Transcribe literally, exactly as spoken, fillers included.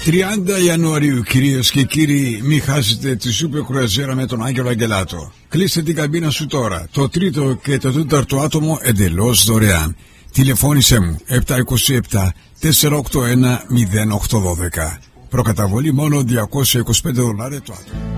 τριάντα Ιανουαρίου, κυρίες και κύριοι, μην χάσετε τη σούπερ κρουαζιέρα με τον Άγγελο Αγγελάτο. Κλείστε την καμπίνα σου τώρα. Το τρίτο και το τέταρτο άτομο εντελώς δωρεάν. Τηλεφώνησέ μου επτά δύο επτά τέσσερα οκτώ ένα μηδέν οκτώ ένα δύο. Προκαταβολή μόνο διακόσια είκοσι πέντε δολάρια το άτομο.